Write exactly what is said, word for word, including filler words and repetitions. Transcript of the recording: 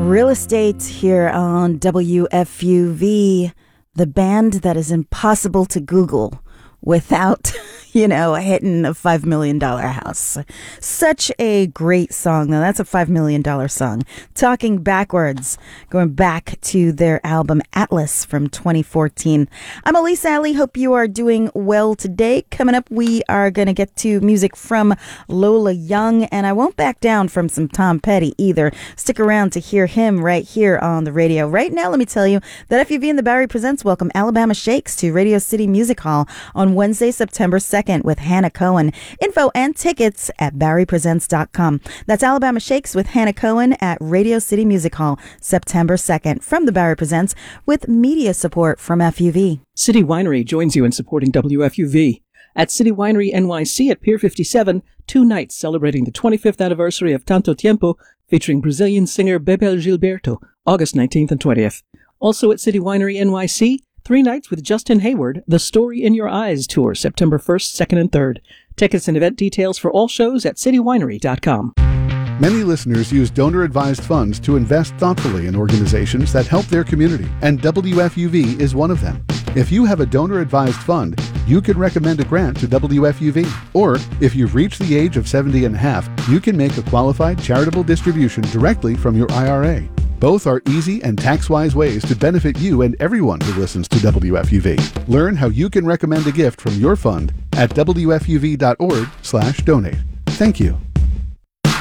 Real Estate here on W F U V, the band that is impossible to Google without, you know, hitting a five million dollars house. Such a great song, though. That's a five million dollars song. Talking Backwards, going back to their album Atlas from twenty fourteen. I'm Elise Alley. Hope you are doing well today. Coming up, we are going to get to music from Lola Young, and I won't back down from some Tom Petty either. Stick around to hear him right here on the radio. Right now, let me tell you that F U V and the Bowery Presents welcome Alabama Shakes to Radio City Music Hall on Wednesday, September second with Hannah Cohen. Info and tickets at bowery presents dot com. That's Alabama Shakes with Hannah Cohen at Radio City Music Hall, September second from the Bowery Presents with media support from F U V. City Winery joins you in supporting W F U V. At City Winery N Y C at Pier fifty-seven, two nights celebrating the twenty-fifth anniversary of Tanto Tiempo, featuring Brazilian singer Bebel Gilberto, August nineteenth and twentieth. Also at City Winery N Y C, three nights with Justin Hayward, The Story in Your Eyes Tour, September first, second, and third. Tickets and event details for all shows at city winery dot com. Many listeners use donor-advised funds to invest thoughtfully in organizations that help their community, and W F U V is one of them. If you have a donor-advised fund, you can recommend a grant to W F U V. Or, if you've reached the age of seventy and a half, you can make a qualified charitable distribution directly from your I R A. Both are easy and tax-wise ways to benefit you and everyone who listens to W F U V. Learn how you can recommend a gift from your fund at W F U V dot org slash donate. Thank you.